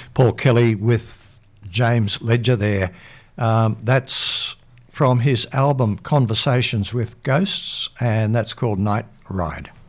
Paul Kelly with James Ledger there. That's from his album Conversations with Ghosts, and that's called Night Ride.